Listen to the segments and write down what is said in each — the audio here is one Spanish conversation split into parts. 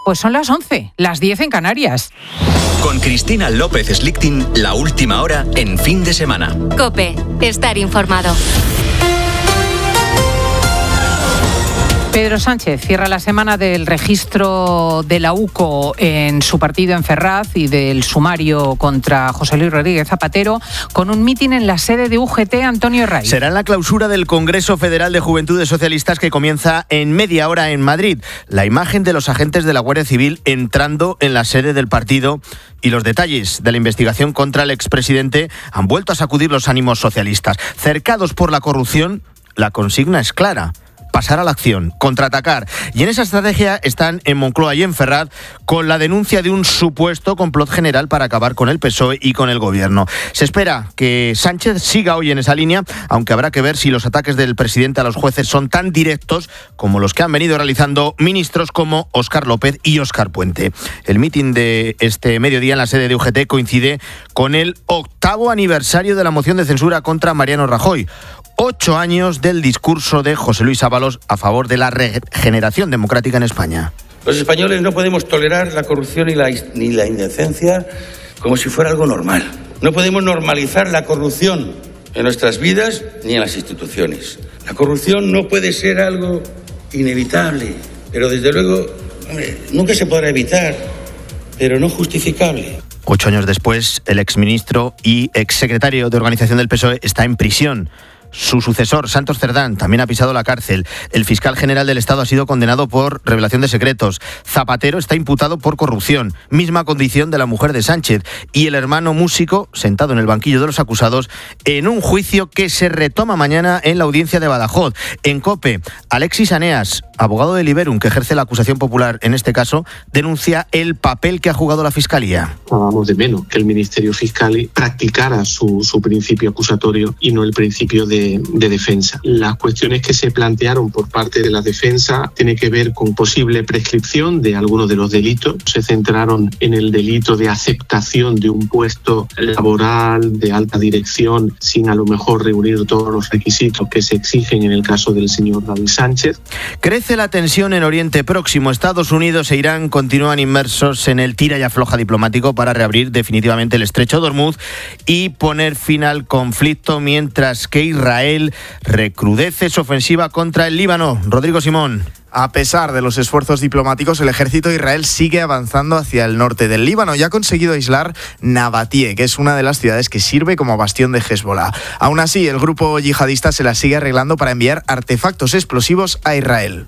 Pues son las 11, las 10 en Canarias. Con Cristina López Slichting, la última hora en Fin de Semana. COPE, estar informado. Pedro Sánchez cierra la semana del registro de la UCO en su partido en Ferraz y del sumario contra José Luis Rodríguez Zapatero con un mitin en la sede de UGT Antonio Herraiz. Será en la clausura del Congreso Federal de Juventudes Socialistas que comienza en media hora en Madrid. La imagen de los agentes de la Guardia Civil entrando en la sede del partido y los detalles de la investigación contra el expresidente han vuelto a sacudir los ánimos socialistas. Cercados por la corrupción, la consigna es clara: pasar a la acción, contraatacar. Y en esa estrategia están en Moncloa y en Ferraz con la denuncia de un supuesto complot general para acabar con el PSOE y con el gobierno. Se espera que Sánchez siga hoy en esa línea, aunque habrá que ver si los ataques del presidente a los jueces son tan directos como los que han venido realizando ministros como Óscar López y Óscar Puente. El mitin de este mediodía en la sede de UGT coincide con el 8º aniversario de la moción de censura contra Mariano Rajoy. 8 años del discurso de José Luis Ábalos a favor de la regeneración democrática en España. Los españoles no podemos tolerar la corrupción ni la indecencia como si fuera algo normal. No podemos normalizar la corrupción en nuestras vidas ni en las instituciones. La corrupción no puede ser algo inevitable, pero desde luego, nunca se podrá evitar, pero no justificable. 8 años después, el exministro y exsecretario de organización del PSOE está en prisión. Su sucesor, Santos Cerdán, también ha pisado la cárcel. El fiscal general del Estado ha sido condenado por revelación de secretos. Zapatero está imputado por corrupción, misma condición de la mujer de Sánchez. Y el hermano músico, sentado en el banquillo de los acusados, en un juicio que se retoma mañana en la audiencia de Badajoz. En COPE, Alexis Aneas, abogado de Liberum, que ejerce la acusación popular en este caso, denuncia el papel que ha jugado la Fiscalía. Vamos de menos que el Ministerio Fiscal practicara su principio acusatorio y no el principio de defensa. Las cuestiones que se plantearon por parte de la defensa tienen que ver con posible prescripción de algunos de los delitos. Se centraron en el delito de aceptación de un puesto laboral de alta dirección sin a lo mejor reunir todos los requisitos que se exigen en el caso del señor David Sánchez. Crece la tensión en Oriente Próximo. Estados Unidos e Irán continúan inmersos en el tira y afloja diplomático para reabrir definitivamente el estrecho de Hormuz y poner fin al conflicto, mientras que Israel recrudece su ofensiva contra el Líbano. Rodrigo Simón. A pesar de los esfuerzos diplomáticos, el ejército de Israel sigue avanzando hacia el norte del Líbano y ha conseguido aislar Nabatie, que es una de las ciudades que sirve como bastión de Hezbollah. Aún así, el grupo yihadista se la sigue arreglando para enviar artefactos explosivos a Israel.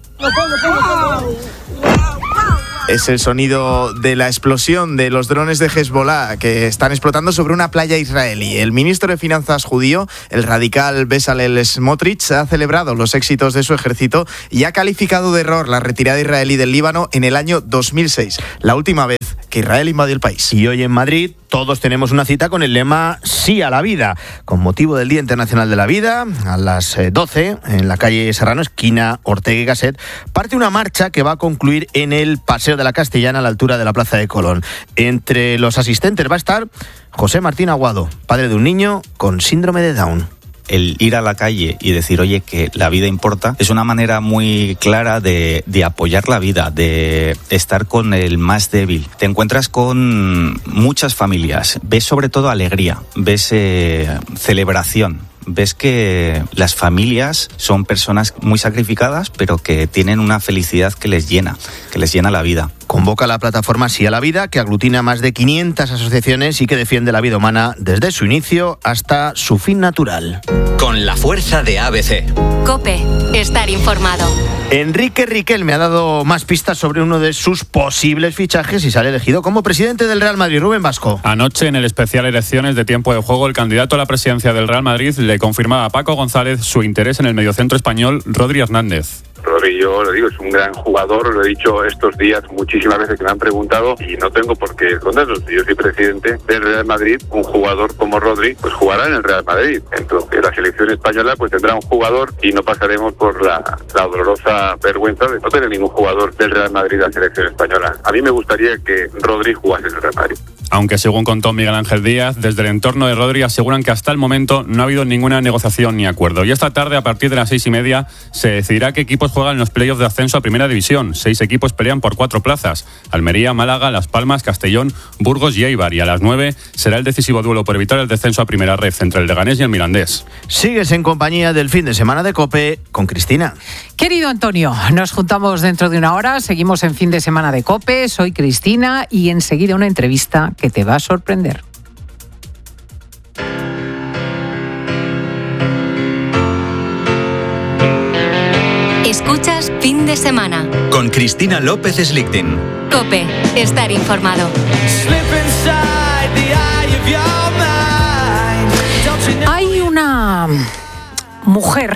Es el sonido de la explosión de los drones de Hezbollah que están explotando sobre una playa israelí. El ministro de Finanzas judío, el radical Bezalel Smotrich, ha celebrado los éxitos de su ejército y ha calificado de error la retirada israelí del Líbano en el año 2006, la última vez que Israel invadió el país. Y hoy en Madrid todos tenemos una cita con el lema Sí a la vida, con motivo del Día Internacional de la Vida. A las 12, en la calle Serrano, esquina Ortega y Gasset, parte una marcha que va a concluir en el Paseo de la Castellana, a la altura de la Plaza de Colón. Entre los asistentes va a estar José Martín Aguado, padre de un niño con síndrome de Down. El ir a la calle y decir, oye, que la vida importa, es una manera muy clara de apoyar la vida, de estar con el más débil. Te encuentras con muchas familias, ves sobre todo alegría, ves celebración. Ves que las familias son personas muy sacrificadas, pero que tienen una felicidad que les llena la vida. Convoca la plataforma Sí a la Vida, que aglutina más de 500 asociaciones y que defiende la vida humana desde su inicio hasta su fin natural. Con la fuerza de ABC. COPE, estar informado. Enrique Riquelme ha dado más pistas sobre uno de sus posibles fichajes y sale elegido como presidente del Real Madrid. Rubén Vasco. Anoche, en el especial Elecciones de Tiempo de Juego, el candidato a la presidencia del Real Madrid le confirmaba a Paco González su interés en el mediocentro español Rodri Hernández. Rodri, yo lo digo, es un gran jugador, lo he dicho estos días muchísimas veces que me han preguntado y no tengo por qué esconderlo. Si yo soy presidente del Real Madrid, un jugador como Rodri, pues jugará en el Real Madrid. Entonces la selección española pues tendrá un jugador y no pasaremos por la dolorosa vergüenza de no tener ningún jugador del Real Madrid a la selección española. A mí me gustaría que Rodri jugase en el Real Madrid. aunque según contó Miguel Ángel Díaz, desde el entorno de Rodri aseguran que hasta el momento no ha habido ninguna negociación ni acuerdo. Y esta tarde, a partir de las 6:30, se decidirá qué equipos juegan en los playoffs de ascenso a Primera División. 6 equipos pelean por 4 plazas: Almería, Málaga, Las Palmas, Castellón, Burgos y Eibar. Y a las 9 será el decisivo duelo por evitar el descenso a Primera Ref entre el Leganés y el Mirandés. Sigues en compañía del fin de semana de COPE con Cristina. Querido Antonio, nos juntamos dentro de una hora, seguimos en fin de semana de COPE, soy Cristina y enseguida una entrevista que te va a sorprender. Escuchas Fin de Semana con Cristina López Slichting. COPE, estar informado. Hay una mujer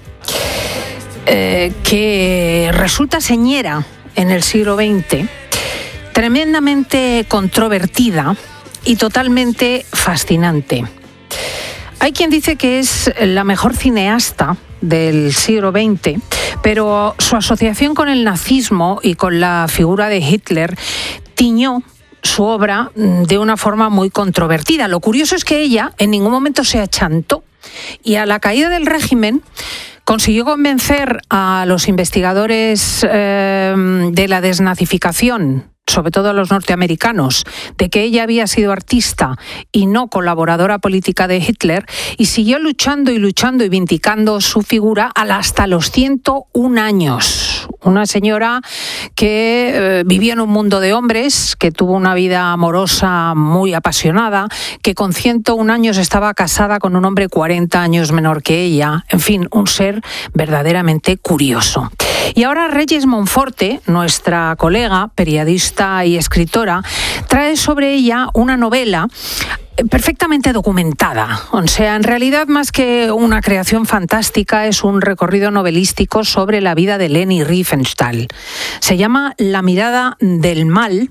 que resulta señera en el siglo XX, tremendamente controvertida y totalmente fascinante. Hay quien dice que es la mejor cineasta del siglo XX, pero su asociación con el nazismo y con la figura de Hitler tiñó su obra de una forma muy controvertida. Lo curioso es que ella en ningún momento se achantó y a la caída del régimen consiguió convencer a los investigadores de la desnazificación, sobre todo a los norteamericanos, de que ella había sido artista y no colaboradora política de Hitler, y siguió luchando y vindicando su figura hasta los 101 años. Una señora que vivía en un mundo de hombres, que tuvo una vida amorosa muy apasionada, que con 101 años estaba casada con un hombre 40 años menor que ella. En fin, un ser verdaderamente curioso. Y ahora Reyes Monforte, nuestra colega, periodista y escritora, trae sobre ella una novela perfectamente documentada. O sea, en realidad, más que una creación fantástica, es un recorrido novelístico sobre la vida de Leni Riefenstahl. Se llama La mirada del mal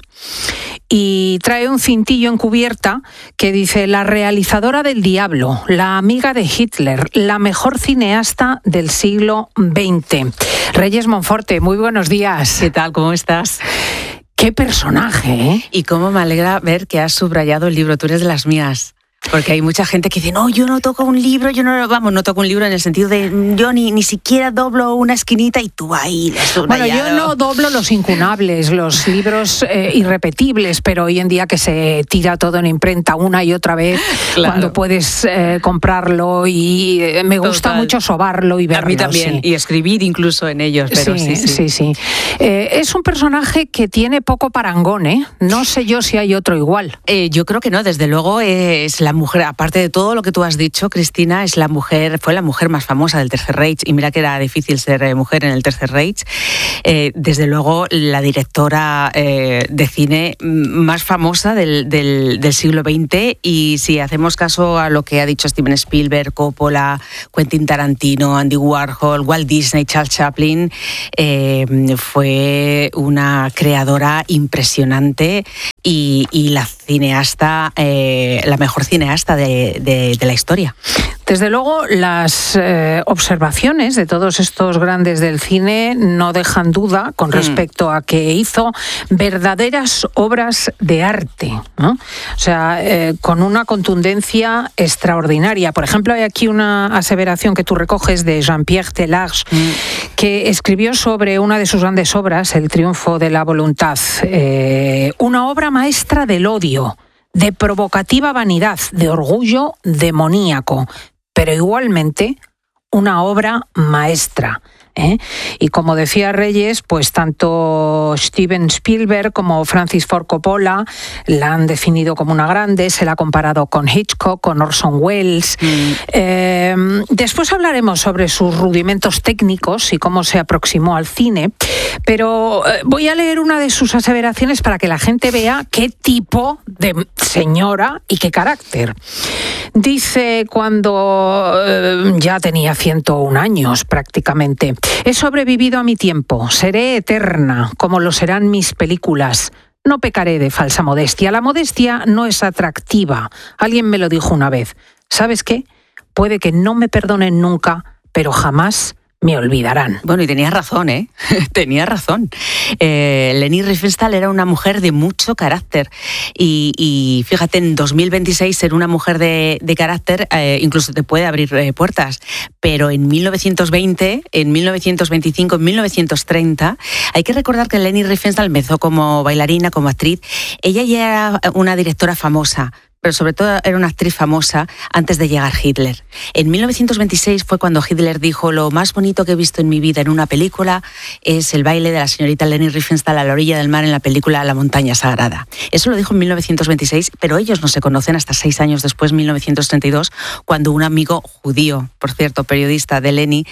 y trae un cintillo en cubierta que dice: la realizadora del diablo, la amiga de Hitler, la mejor cineasta del siglo XX. Reyes Monforte, muy buenos días. ¿Qué tal? ¿Cómo estás? ¡Qué personaje! ¿Eh? Y cómo me alegra ver que has subrayado el libro. Tú eres de las mías. Porque hay mucha gente que dice, no, yo no toco un libro, no toco un libro en el sentido de yo ni siquiera doblo una esquinita y tú ahí lo has subrayado. Bueno, yo no doblo los incunables, los libros irrepetibles, pero hoy en día que se tira todo en imprenta una y otra vez, claro, cuando puedes comprarlo y me gusta mucho sobarlo y verlo. A mí también, sí. Y escribir incluso en ellos, pero sí. Es un personaje que tiene poco parangón, ¿eh? No sé yo si hay otro igual. Yo creo que no, desde luego es la mujer, aparte de todo lo que tú has dicho, Cristina, fue la mujer más famosa del Tercer Reich, y mira que era difícil ser mujer en el Tercer Reich. Desde luego, la directora de cine más famosa del siglo XX, y si hacemos caso a lo que ha dicho Steven Spielberg, Coppola, Quentin Tarantino, Andy Warhol, Walt Disney, Charles Chaplin, fue una creadora impresionante y la cineasta, la mejor cineasta de la historia. Desde luego, las observaciones de todos estos grandes del cine no dejan duda con respecto a que hizo verdaderas obras de arte, ¿no? O sea, con una contundencia extraordinaria. Por ejemplo, hay aquí una aseveración que tú recoges de Jean-Pierre Teilhard, que escribió sobre una de sus grandes obras, El triunfo de la voluntad, una obra maestra del odio, de provocativa vanidad, de orgullo demoníaco, pero igualmente una obra maestra. Y como decía Reyes, pues tanto Steven Spielberg como Francis Ford Coppola la han definido como una grande, se la ha comparado con Hitchcock, con Orson Welles. Después hablaremos sobre sus rudimentos técnicos y cómo se aproximó al cine, pero voy a leer una de sus aseveraciones para que la gente vea qué tipo de señora y qué carácter. Dice, cuando ya tenía 101 años prácticamente: he sobrevivido a mi tiempo, seré eterna, como lo serán mis películas. No pecaré de falsa modestia. La modestia no es atractiva. Alguien me lo dijo una vez. ¿Sabes qué? Puede que no me perdonen nunca, pero jamás me olvidarán. Bueno, y tenías razón, ¿eh? Tenías razón. Leni Riefenstahl era una mujer de mucho carácter. Y fíjate, en 2026 ser una mujer de carácter incluso te puede abrir puertas. Pero en 1920, en 1925, en 1930, hay que recordar que Leni Riefenstahl empezó como bailarina, como actriz. Ella ya era una directora famosa, pero sobre todo era una actriz famosa antes de llegar Hitler. En 1926 fue cuando Hitler dijo: lo más bonito que he visto en mi vida en una película es el baile de la señorita Leni Riefenstahl a la orilla del mar en la película La montaña sagrada. Eso lo dijo en 1926, pero ellos no se conocen hasta 6 años después, 1932, cuando un amigo judío, por cierto, periodista de Leni,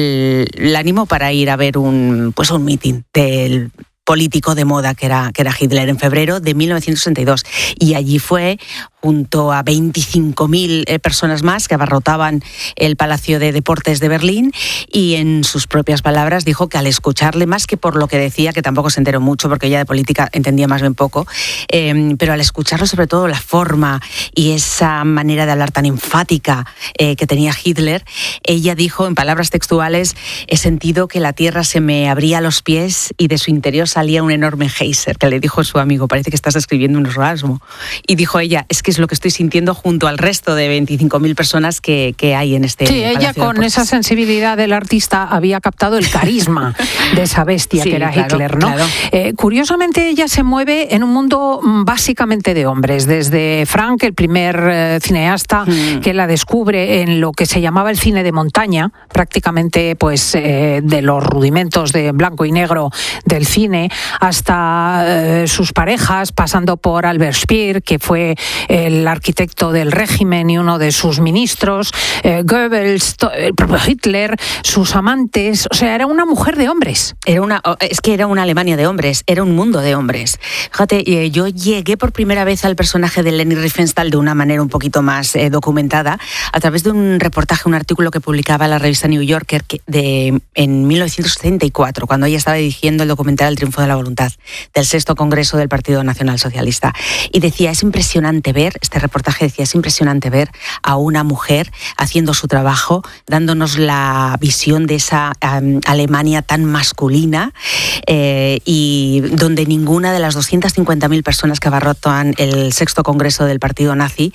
la animó para ir a ver un mitin del político de moda que era Hitler, en febrero de 1962. Y allí fue, junto a 25.000 personas más que abarrotaban el Palacio de Deportes de Berlín, y en sus propias palabras dijo que al escucharle, más que por lo que decía, que tampoco se enteró mucho porque ella de política entendía más bien poco, pero al escucharlo, sobre todo la forma y esa manera de hablar tan enfática que tenía Hitler, ella dijo en palabras textuales: he sentido que la tierra se me abría a los pies y de su interior salía un enorme geyser, que le dijo su amigo: parece que estás escribiendo un orgasmo. Y dijo ella: es que es lo que estoy sintiendo junto al resto de 25.000 personas que hay en este Sí, ella con esa sensibilidad del artista había captado el carisma de esa bestia que era Hitler, ¿no? Claro. Curiosamente, ella se mueve en un mundo básicamente de hombres. Desde Frank, el primer cineasta que la descubre en lo que se llamaba el cine de montaña, prácticamente pues de los rudimentos de blanco y negro del cine, hasta sus parejas, pasando por Albert Speer, que fue el arquitecto del régimen y uno de sus ministros, Goebbels, el propio Hitler, sus amantes. O sea, era una mujer de hombres. Era una Alemania de hombres, era un mundo de hombres. Fíjate, yo llegué por primera vez al personaje de Leni Riefenstahl de una manera un poquito más documentada a través de un reportaje, un artículo que publicaba la revista New Yorker en 1974, cuando ella estaba dirigiendo el documental El triunfo de la voluntad, del 6º Congreso del Partido Nacional Socialista. Y decía, es impresionante ver a una mujer haciendo su trabajo, dándonos la visión de esa Alemania tan masculina, y donde ninguna de las 250.000 personas que abarrotan el 6º Congreso del Partido Nazi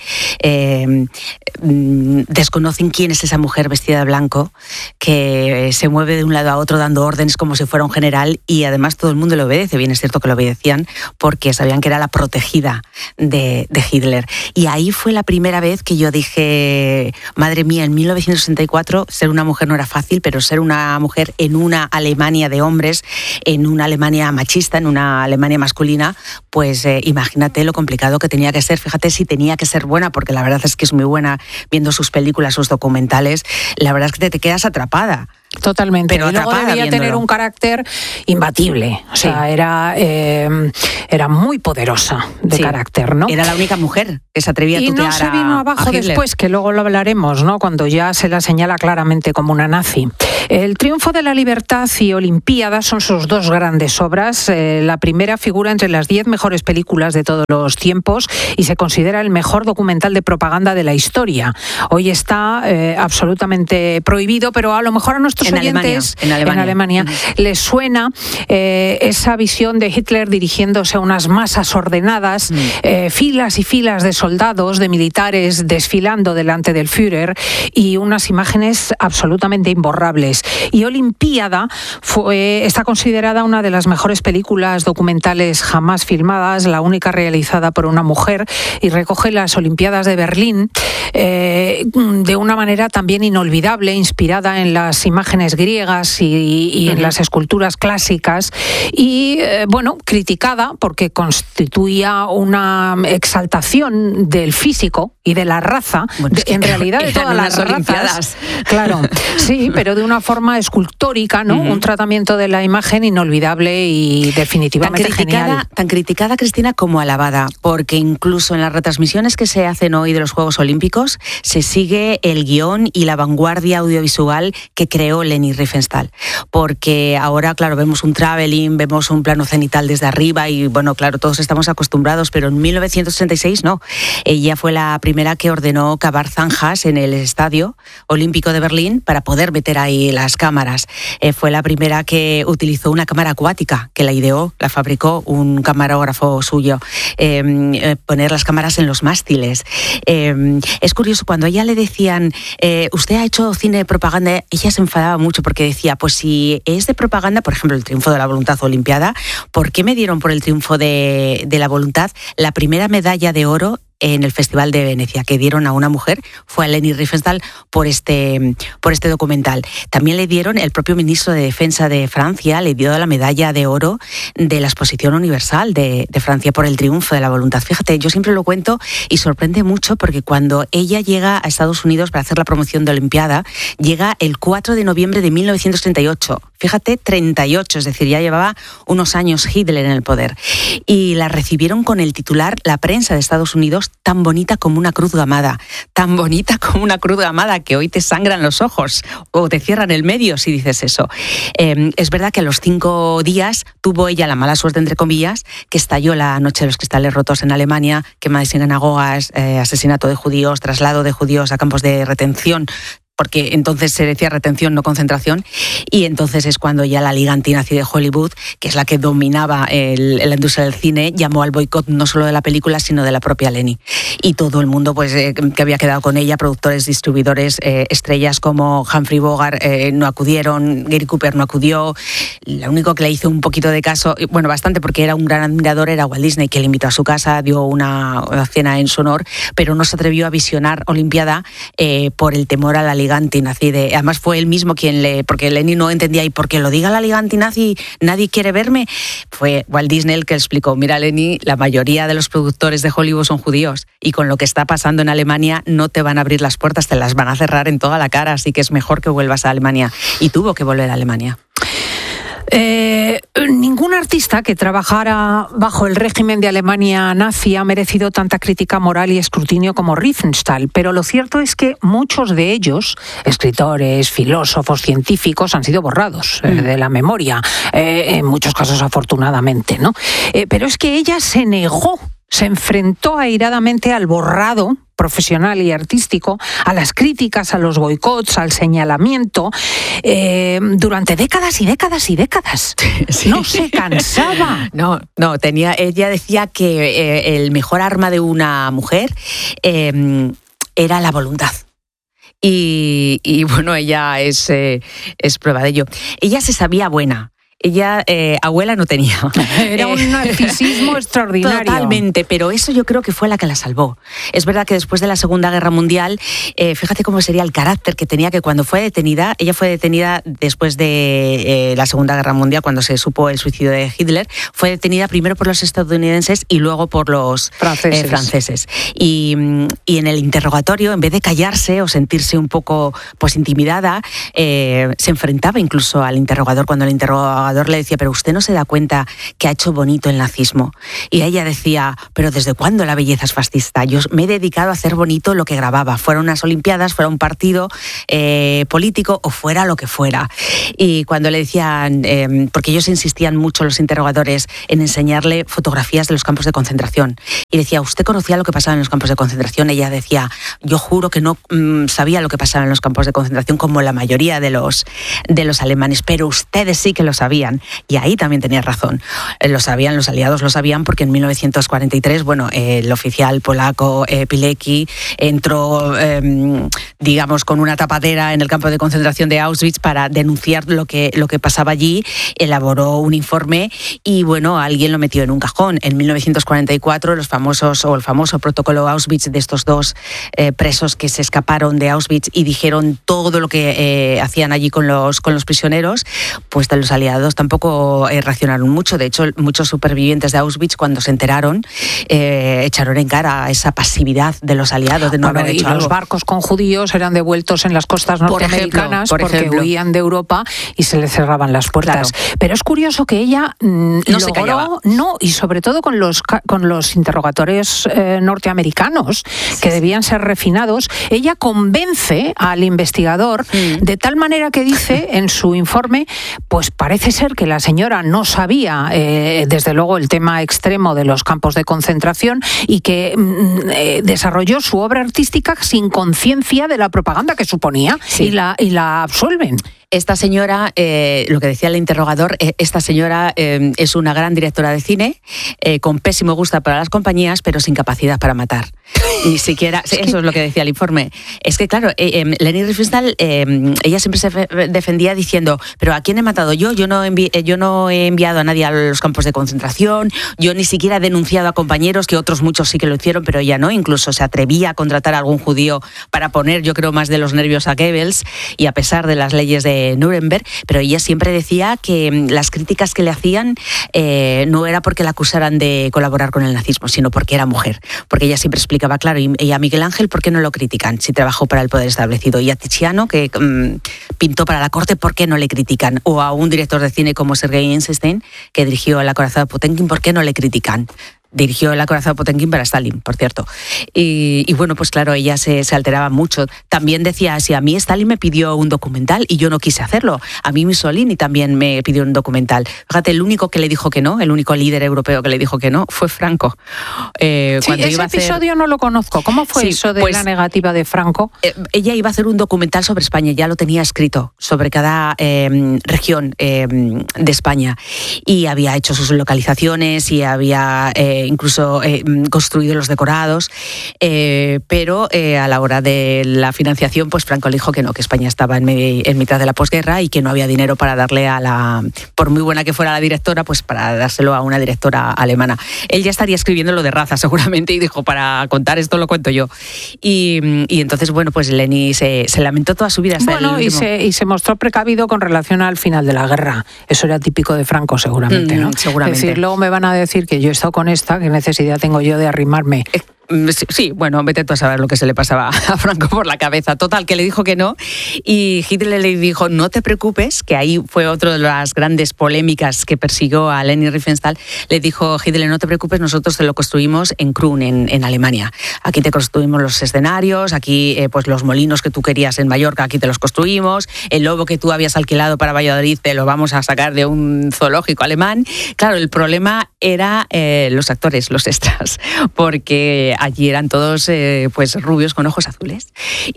desconocen quién es esa mujer vestida de blanco, que se mueve de un lado a otro dando órdenes como si fuera un general, y además todo el mundo le obedece. Bien, es cierto que lo obedecían porque sabían que era la protegida de Hitler. Y ahí fue la primera vez que yo dije, madre mía, en 1964 ser una mujer no era fácil, pero ser una mujer en una Alemania de hombres, en una Alemania machista, en una Alemania masculina, pues imagínate lo complicado que tenía que ser. Fíjate si tenía que ser buena, porque la verdad es que es muy buena viendo sus películas, sus documentales. La verdad es que te quedas atrapada. Totalmente. Pero luego debía tener un carácter imbatible. O sea, era muy poderosa de carácter, ¿no? Era la única mujer que se atrevía a tutear a Hitler. Y no se vino abajo después, que luego lo hablaremos, ¿no? Cuando ya se la señala claramente como una nazi. El triunfo de la libertad y Olimpiadas son sus dos grandes obras. La primera figura entre las 10 mejores películas de todos los tiempos y se considera el mejor documental de propaganda de la historia. Hoy está absolutamente prohibido, pero a lo mejor a nuestros oyentes en Alemania les suena esa visión de Hitler dirigiéndose a unas masas ordenadas, filas y filas de soldados, de militares desfilando delante del Führer, y unas imágenes absolutamente imborrables. Y Olimpiada está considerada una de las mejores películas documentales jamás filmadas, la única realizada por una mujer, y recoge las Olimpiadas de Berlín de una manera también inolvidable, inspirada en las imágenes griegas y en las esculturas clásicas, y criticada porque constituía una exaltación del físico y de la raza, en realidad de todas las razas. Claro, sí, pero de una forma escultórica, ¿no? Un tratamiento de la imagen inolvidable y definitivamente genial. Tan criticada, Cristina, como alabada, porque incluso en las retransmisiones que se hacen hoy de los Juegos Olímpicos se sigue el guión y la vanguardia audiovisual que creó creó Leni Riefenstahl, porque ahora, claro, vemos un traveling, vemos un plano cenital desde arriba y, bueno, claro, todos estamos acostumbrados, pero en 1936 no. Ella fue la primera que ordenó cavar zanjas en el Estadio Olímpico de Berlín para poder meter ahí las cámaras. Fue la primera que utilizó una cámara acuática, que la ideó, la fabricó un camarógrafo suyo, poner las cámaras en los mástiles. Es curioso, cuando a ella le decían, usted ha hecho cine de propaganda, ella se enfadaba mucho porque decía, pues si es de propaganda, por ejemplo, el Triunfo de la Voluntad Olimpiada, ¿por qué me dieron por el Triunfo de la Voluntad la primera medalla de oro en el Festival de Venecia, que dieron a una mujer? Fue a Leni Riefenstahl por este documental. También le dieron, el propio ministro de Defensa de Francia le dio la medalla de oro de la Exposición Universal de Francia por el Triunfo de la Voluntad. Fíjate, yo siempre lo cuento y sorprende mucho porque cuando ella llega a Estados Unidos para hacer la promoción de Olimpiada, llega el 4 de noviembre de 1938. Fíjate, 38, es decir, ya llevaba unos años Hitler en el poder. Y la recibieron con el titular, la prensa de Estados Unidos, tan bonita como una cruz gamada, tan bonita como una cruz gamada que hoy te sangran los ojos o te cierran el medio si dices eso. Es verdad que a los 5 días tuvo ella la mala suerte, entre comillas, que estalló la Noche de los Cristales Rotos en Alemania, quema de sinagogas, asesinato de judíos, traslado de judíos a campos de retención, porque entonces se decía retención, no concentración, y entonces es cuando ya la Liga Antinazi de Hollywood, que es la que dominaba la industria del cine, llamó al boicot no solo de la película, sino de la propia Leni. Y todo el mundo pues que había quedado con ella, productores, distribuidores, estrellas como Humphrey Bogart no acudieron, Gary Cooper no acudió, lo único que le hizo un poquito de caso, bueno, bastante, porque era un gran admirador, era Walt Disney, que le invitó a su casa, dio una cena en su honor, pero no se atrevió a visionar Olimpiada por el temor a la Liga Antinazi. Además fue él mismo porque Leni no entendía, y porque lo diga la Liga Antinazi nadie quiere verme. Fue Walt Disney el que explicó, mira Leni, la mayoría de los productores de Hollywood son judíos y con lo que está pasando en Alemania no te van a abrir las puertas, te las van a cerrar en toda la cara, así que es mejor que vuelvas a Alemania. Y tuvo que volver a Alemania. Ningún artista que trabajara bajo el régimen de Alemania nazi ha merecido tanta crítica moral y escrutinio como Riefenstahl, pero lo cierto es que muchos de ellos, escritores, filósofos, científicos, han sido borrados de la memoria, en muchos casos afortunadamente, ¿no? Pero es que ella se negó, se enfrentó airadamente al borrado profesional y artístico, a las críticas, a los boicots, al señalamiento, durante décadas y décadas y décadas. Sí. No se cansaba. No, ella decía que el mejor arma de una mujer era la voluntad. Y bueno, ella es prueba de ello. Ella se sabía buena. Ella, abuela no tenía. Era un narcisismo extraordinario. Totalmente, pero eso yo creo que fue la que la salvó. Es verdad que después de la Segunda Guerra Mundial, fíjate cómo sería el carácter que tenía, que cuando fue detenida, ella fue detenida después de la Segunda Guerra Mundial, cuando se supo el suicidio de Hitler, fue detenida primero por los estadounidenses y luego por los franceses. Y en el interrogatorio, en vez de callarse o sentirse un poco pues intimidada, se enfrentaba incluso al interrogador cuando el interrogador le decía, pero usted no se da cuenta que ha hecho bonito el nazismo. Y ella decía, pero ¿desde cuándo la belleza es fascista? Yo me he dedicado a hacer bonito lo que grababa, fuera unas olimpiadas, fuera un partido político o fuera lo que fuera. Y cuando le decían, porque ellos insistían mucho los interrogadores en enseñarle fotografías de los campos de concentración. Y decía, ¿usted conocía lo que pasaba en los campos de concentración? Ella decía, yo juro que no sabía lo que pasaba en los campos de concentración como la mayoría de los alemanes, pero ustedes sí que lo sabían. Y ahí también tenía razón. Lo sabían, los aliados lo sabían, porque en 1943, bueno, el oficial polaco Pilecki entró, digamos, con una tapadera en el campo de concentración de Auschwitz para denunciar lo que pasaba allí, elaboró un informe y, bueno, alguien lo metió en un cajón. En 1944, el famoso protocolo Auschwitz de estos dos presos que se escaparon de Auschwitz y dijeron todo lo que hacían allí con los prisioneros, pues de los aliados aliados tampoco reaccionaron mucho. De hecho, muchos supervivientes de Auschwitz, cuando se enteraron, echaron en cara esa pasividad de los aliados de no haber hecho algo. Los barcos con judíos eran devueltos en las costas norteamericanas porque huían de Europa y se les cerraban las puertas. Claro. Pero es curioso que ella no se callaba. No, y sobre todo con los interrogatorios norteamericanos, que debían ser refinados, ella convence al investigador de tal manera que dice en su informe, pues parece ser que la señora no sabía, desde luego, el tema extremo de los campos de concentración y que desarrolló su obra artística sin conciencia de la propaganda que suponía, y la absuelven. Esta señora, lo que decía el interrogador, esta señora es una gran directora de cine, con pésimo gusto para las compañías, pero sin capacidad para matar. Ni siquiera, eso es lo que decía el informe. Es que, claro, Leni Riefenstahl, ella siempre se defendía diciendo, pero ¿a quién he matado yo? Yo no he enviado a nadie a los campos de concentración, yo ni siquiera he denunciado a compañeros, que otros muchos sí que lo hicieron, pero ella no. Incluso se atrevía a contratar a algún judío para poner, yo creo, más de los nervios a Goebbels, y a pesar de las leyes de Nuremberg, pero ella siempre decía que las críticas que le hacían no era porque la acusaran de colaborar con el nazismo, sino porque era mujer. Porque ella siempre explicaba, claro, y a Miguel Ángel, ¿por qué no lo critican si trabajó para el poder establecido? Y a Tiziano, que pintó para la corte, ¿por qué no le critican? O a un director de cine como Sergei Eisenstein, que dirigió El acorazado de Potemkin, ¿por qué no le critican? Dirigió El acorazado de Potemkin para Stalin, por cierto. Y bueno, pues claro, ella se alteraba mucho. También decía, si a mí Stalin me pidió un documental y yo no quise hacerlo. A mí Mussolini también me pidió un documental. Fíjate, el único que le dijo que no, el único líder europeo que le dijo que no, fue Franco. Ese episodio no lo conozco. ¿Cómo fue eso de la negativa de Franco? Ella iba a hacer un documental sobre España, ya lo tenía escrito, sobre cada región de España. Y había hecho sus localizaciones y había incluso construido los decorados, pero a la hora de la financiación, pues Franco le dijo que no, que España estaba en mitad de la posguerra y que no había dinero para darle por muy buena que fuera la directora, pues para dárselo a una directora alemana. Él ya estaría escribiendo lo de raza seguramente y dijo, para contar esto lo cuento yo. Y entonces, bueno, pues Leni se lamentó toda su vida hasta el último. Y se mostró precavido con relación al final de la guerra. Eso era típico de Franco seguramente, ¿no? Seguramente. Es decir, luego me van a decir que yo he estado con esta, ¿qué necesidad tengo yo de arrimarme? Sí, bueno, vete tú a saber lo que se le pasaba a Franco por la cabeza. Total, que le dijo que no, y Hitler le dijo, no te preocupes, que ahí fue otra de las grandes polémicas que persiguió a Leni Riefenstahl. Le dijo Hitler, no te preocupes, nosotros te lo construimos en Krun, en Alemania. Aquí te construimos los escenarios, aquí pues los molinos que tú querías en Mallorca, aquí te los construimos, el lobo que tú habías alquilado para Valladolid te lo vamos a sacar de un zoológico alemán. Claro, el problema era los actores, los extras, porque allí eran todos pues rubios con ojos azules,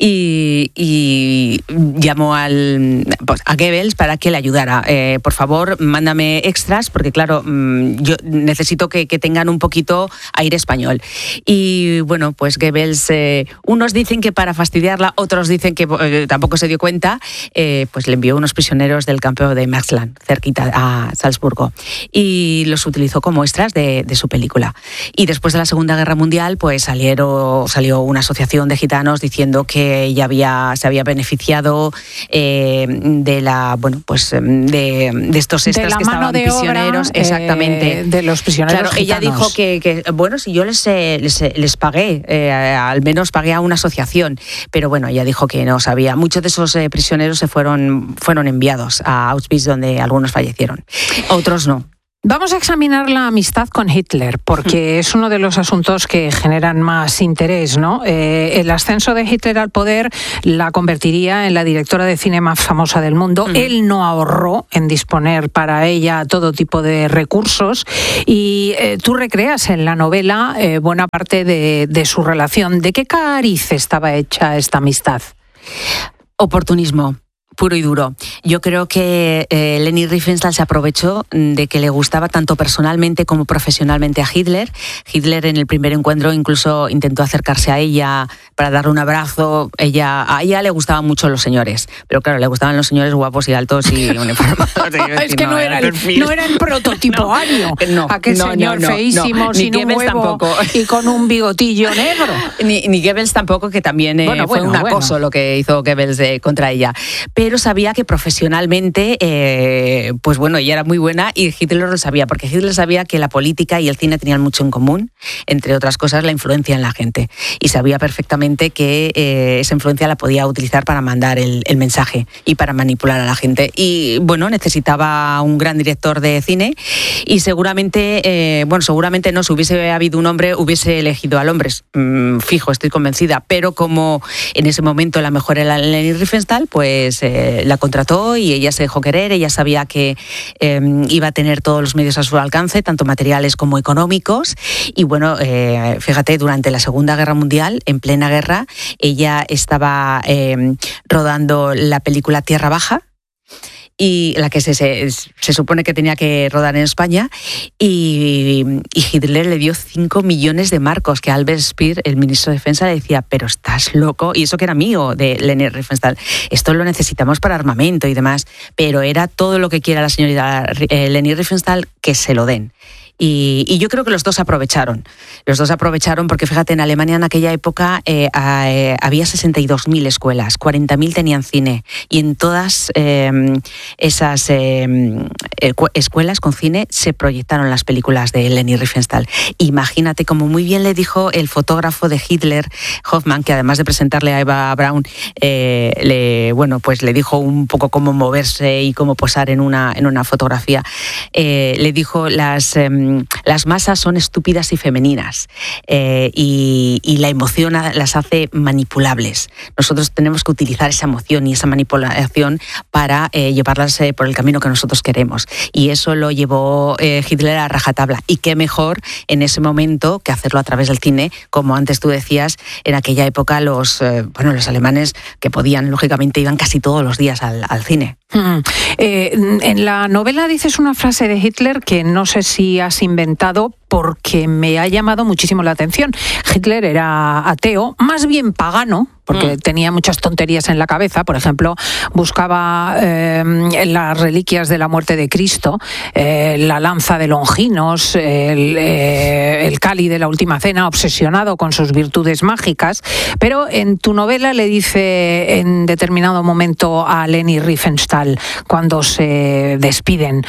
y llamó a Goebbels para que le ayudara. Por favor, mándame extras, porque claro, yo necesito que tengan un poquito aire español. Y bueno, pues Goebbels, unos dicen que para fastidiarla, otros dicen que tampoco se dio cuenta, pues le envió unos prisioneros del campo de Maxland, cerquita a Salzburgo, y los utilizó como extras de su película. Y después de la Segunda Guerra Mundial, pues salió una asociación de gitanos diciendo que ella se había beneficiado de estos extras que estaban prisioneros, obra, exactamente, de los prisioneros. Claro, gitanos. Ella dijo que bueno, si yo les pagué, al menos pagué a una asociación, pero bueno, ella dijo que no sabía. Muchos de esos prisioneros se fueron enviados a Auschwitz, donde algunos fallecieron, otros no. Vamos a examinar la amistad con Hitler, porque es uno de los asuntos que generan más interés, ¿no? El ascenso de Hitler al poder la convertiría en la directora de cine más famosa del mundo. Él no ahorró en disponer para ella todo tipo de recursos, y tú recreas en la novela buena parte de su relación. ¿De qué cariz estaba hecha esta amistad? Oportunismo puro y duro. Yo creo que Leni Riefenstahl se aprovechó de que le gustaba tanto personalmente como profesionalmente a Hitler. Hitler en el primer encuentro incluso intentó acercarse a ella para darle un abrazo. A ella le gustaban mucho los señores, pero claro, le gustaban los señores guapos y altos y uniformados. Es que no era el prototipo ario. Aquel señor feísimo, sin un huevo tampoco, y con un bigotillo negro. Ni Goebbels tampoco, que también fue un acoso lo que hizo Goebbels contra ella. Pero pero sabía que profesionalmente, pues bueno, ella era muy buena y Hitler lo sabía, porque Hitler sabía que la política y el cine tenían mucho en común, entre otras cosas la influencia en la gente, y sabía perfectamente que esa influencia la podía utilizar para mandar el mensaje y para manipular a la gente. Y bueno, necesitaba un gran director de cine y seguramente no, si hubiese habido un hombre, hubiese elegido al hombre, fijo, estoy convencida, pero como en ese momento la mejor era Leni Riefenstahl, pues la contrató y ella se dejó querer. Ella sabía que iba a tener todos los medios a su alcance, tanto materiales como económicos, y bueno, fíjate, durante la Segunda Guerra Mundial, en plena guerra, ella estaba rodando la película Tierra Baja, y la que se supone que tenía que rodar en España, y Hitler le dio 5 millones de marcos, que Albert Speer, el ministro de Defensa, le decía, pero estás loco, y eso que era amigo de Leni Riefenstahl, esto lo necesitamos para armamento y demás, pero era todo lo que quiera la señorita Leni Riefenstahl, que se lo den. Y yo creo que los dos aprovecharon porque fíjate, en Alemania en aquella época había 62.000 escuelas, 40.000 tenían cine, y en todas esas escuelas con cine se proyectaron las películas de Leni Riefenstahl. Imagínate, como muy bien le dijo el fotógrafo de Hitler, Hoffmann, que además de presentarle a Eva Braun, le dijo un poco cómo moverse y cómo posar en una fotografía. Le dijo las masas son estúpidas y femeninas, y la emoción las hace manipulables. Nosotros tenemos que utilizar esa emoción y esa manipulación para llevarlas por el camino que nosotros queremos. Y eso lo llevó Hitler a rajatabla. Y qué mejor en ese momento que hacerlo a través del cine, como antes tú decías, en aquella época los alemanes que podían, lógicamente, iban casi todos los días al cine. En la novela dices una frase de Hitler que no sé si has inventado, porque me ha llamado muchísimo la atención. Hitler era ateo, más bien pagano, porque tenía muchas tonterías en la cabeza. Por ejemplo, buscaba las reliquias de la muerte de Cristo, la lanza de Longinos, el cáliz de la última cena, obsesionado con sus virtudes mágicas. Pero en tu novela le dice en determinado momento a Leni Riefenstahl, cuando se despiden,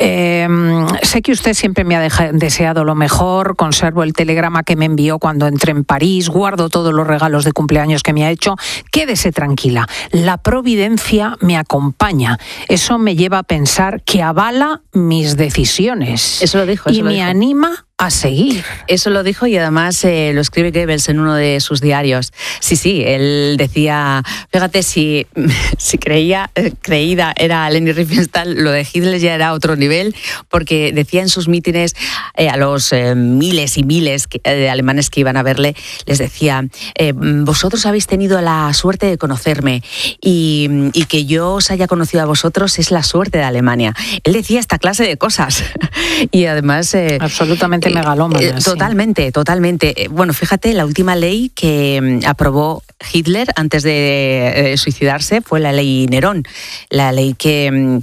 sé que usted siempre me ha deseado lo mejor, conservo el telegrama que me envió cuando entré en París, guardo todos los regalos de cumpleaños que me ha hecho, quédese tranquila, la providencia me acompaña, eso me lleva a pensar que avala mis decisiones. Eso lo dijo. Y me anima a seguir. Eso lo dijo, y además lo escribe Goebbels en uno de sus diarios. Sí, él decía, fíjate, si creída era Leni Riefenstahl, lo de Hitler ya era otro nivel, porque decía en sus mítines a los miles y miles de alemanes que iban a verle, les decía, vosotros habéis tenido la suerte de conocerme, y que yo os haya conocido a vosotros es la suerte de Alemania. Él decía esta clase de cosas. Y además absolutamente megalómana. Totalmente. Bueno, fíjate, la última ley que aprobó Hitler antes de suicidarse fue la ley Nerón. La ley que,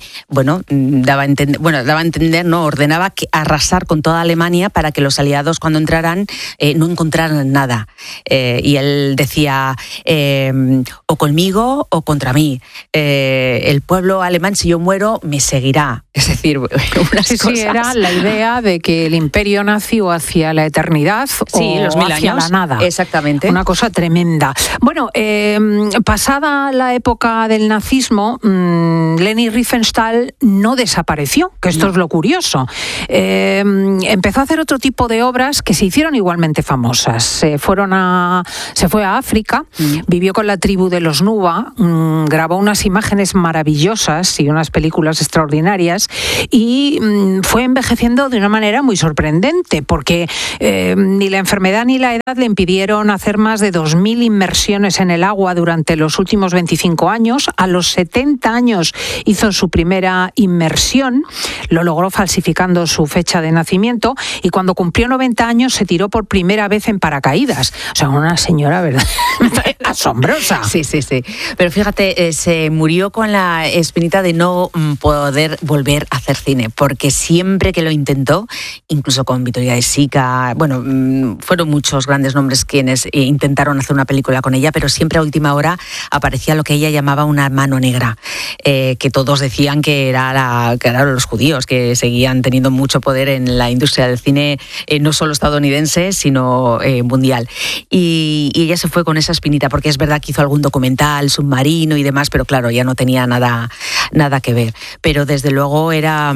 ordenaba que arrasar con toda Alemania para que los aliados, cuando entraran, no encontraran nada. Y él decía, o conmigo o contra mí. El pueblo alemán, si yo muero, me seguirá. Es decir, unas cosas. Sí, era la idea de que el imperio nació hacia la eternidad, los 1000 hacia años. La nada. Exactamente. Una cosa tremenda. Bueno, pasada la época del nazismo, Leni Riefenstahl no desapareció, que esto es lo curioso. Empezó a hacer otro tipo de obras que se hicieron igualmente famosas. Se fue a África, vivió con la tribu de los Nuba, grabó unas imágenes maravillosas y unas películas extraordinarias, y fue envejeciendo de una manera muy sorprendente, porque ni la enfermedad ni la edad le impidieron hacer más de 2.000 inmersiones en el agua durante los últimos 25 años. A los 70 años hizo su primera inmersión, lo logró falsificando su fecha de nacimiento, y cuando cumplió 90 años se tiró por primera vez en paracaídas. O sea, una señora, ¿verdad? Asombrosa. Sí. Pero fíjate, se murió con la espinita de no poder volver a hacer cine, porque siempre que lo intentó, incluso con Vittoria De Sica, fueron muchos grandes nombres quienes intentaron hacer una película con ella, ella, pero siempre a última hora aparecía lo que ella llamaba una mano negra, que todos decían que eran los judíos, que seguían teniendo mucho poder en la industria del cine, no solo estadounidense, sino mundial. Y ella se fue con esa espinita, porque es verdad que hizo algún documental, Submarino y demás, pero claro, ya no tenía nada que ver. Pero desde luego era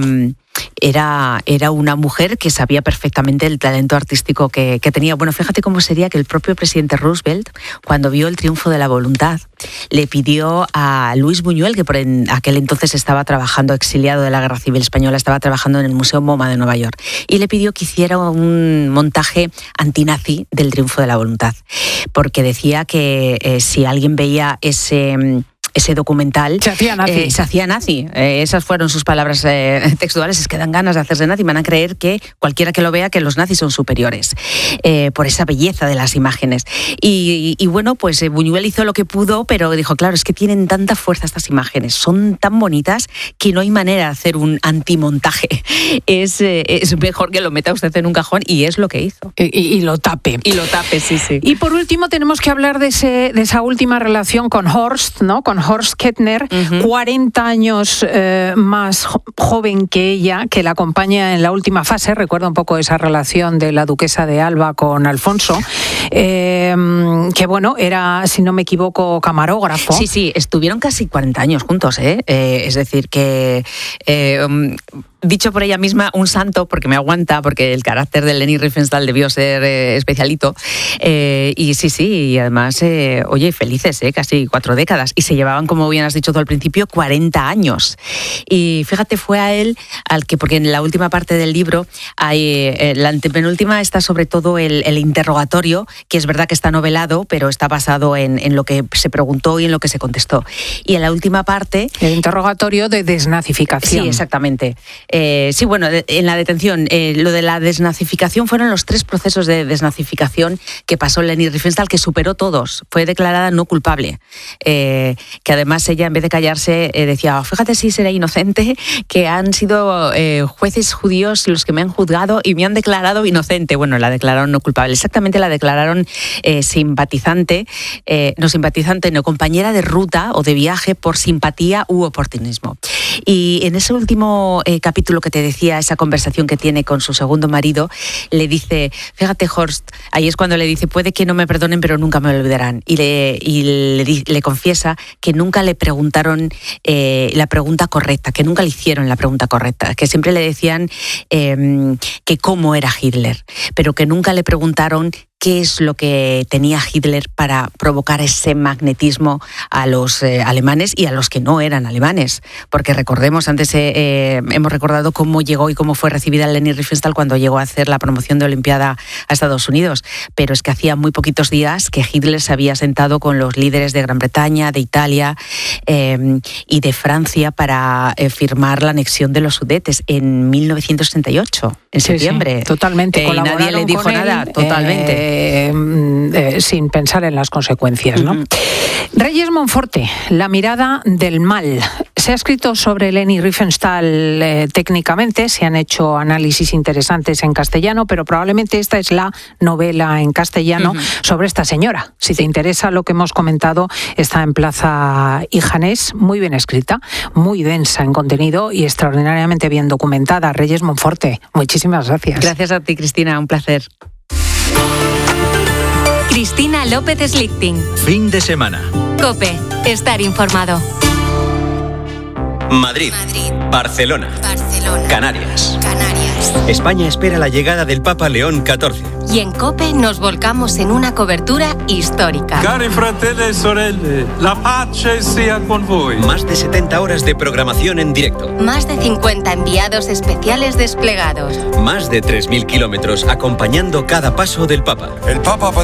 una mujer que sabía perfectamente el talento artístico que tenía. Bueno, fíjate cómo sería que el propio presidente Roosevelt, cuando vio el triunfo de la voluntad, le pidió a Luis Buñuel, que por aquel entonces estaba trabajando, exiliado de la Guerra Civil Española, estaba trabajando en el Museo MoMA de Nueva York, y le pidió que hiciera un montaje antinazi del triunfo de la voluntad, porque decía que si alguien veía ese documental se hacía nazi. Esas fueron sus palabras textuales. Es que dan ganas de hacerse nazi. Van a creer que cualquiera que lo vea que los nazis son superiores por esa belleza de las imágenes. Y bueno, pues Buñuel hizo lo que pudo, pero dijo, claro, es que tienen tanta fuerza estas imágenes, son tan bonitas que no hay manera de hacer un antimontaje. Es mejor que lo meta usted en un cajón, y es lo que hizo. Y lo tape. Y lo tape, sí. Y por último tenemos que hablar de esa última relación con Horst, ¿no? Con Horst Kettner, 40 años más joven que ella, que la acompaña en la última fase. Recuerda un poco esa relación de la duquesa de Alba con Alfonso, que bueno, era, si no me equivoco, camarógrafo. Sí, estuvieron casi 40 años juntos, es decir, que... dicho por ella misma, un santo, porque me aguanta, porque el carácter de Leni Riefenstahl debió ser especialito. Y sí, y además, oye, felices, casi 4 décadas. Y se llevaban, como bien has dicho tú al principio, 40 años. Y fíjate, fue a él porque en la última parte del libro, la antepenúltima está sobre todo el interrogatorio, que es verdad que está novelado, pero está basado en lo que se preguntó y en lo que se contestó. Y en la última parte... El interrogatorio de desnazificación. Sí, exactamente. Sí, bueno, en la detención, lo de la desnazificación fueron los 3 procesos de desnazificación que pasó Leni Riefenstahl, que superó todos. Fue declarada no culpable. Que además ella, en vez de callarse, decía, fíjate si seré inocente, que han sido jueces judíos los que me han juzgado y me han declarado inocente. Bueno, la declararon no culpable. Exactamente, la declararon no compañera de ruta o de viaje por simpatía u oportunismo. Y en ese último capítulo que te decía, esa conversación que tiene con su segundo marido, le dice, fíjate Horst, ahí es cuando le dice, puede que no me perdonen, pero nunca me olvidarán. Y le confiesa que nunca le preguntaron la pregunta correcta, que nunca le hicieron la pregunta correcta, que siempre le decían que cómo era Hitler, pero que nunca le preguntaron qué es lo que tenía Hitler para provocar ese magnetismo a los alemanes y a los que no eran alemanes. Porque recordemos, antes hemos recordado cómo llegó y cómo fue recibida Leni Riefenstahl cuando llegó a hacer la promoción de Olimpiada a Estados Unidos. Pero es que hacía muy poquitos días que Hitler se había sentado con los líderes de Gran Bretaña, de Italia y de Francia para firmar la anexión de los Sudetes en 1968, en septiembre. Sí, totalmente. Y nadie le dijo nada, totalmente. Sin pensar en las consecuencias, ¿no? Reyes Monforte, la mirada del mal. Se ha escrito sobre Leni Riefenstahl técnicamente, se han hecho análisis interesantes en castellano, pero probablemente esta es la novela en castellano sobre esta señora. Si te interesa lo que hemos comentado, está en Plaza Ijanés, muy bien escrita, muy densa en contenido y extraordinariamente bien documentada. Reyes Monforte, muchísimas gracias. Gracias a ti, Cristina, un placer. Cristina López Slichting. Fin de semana. COPE. Estar informado. Madrid. Barcelona. Canarias. España espera la llegada del Papa León XIV. Y en COPE nos volcamos en una cobertura histórica. Cari fratelli e sorelle, la pace sia con voi. Más de 70 horas de programación en directo. Más de 50 enviados especiales desplegados. Más de 3.000 kilómetros acompañando cada paso del Papa. El Papa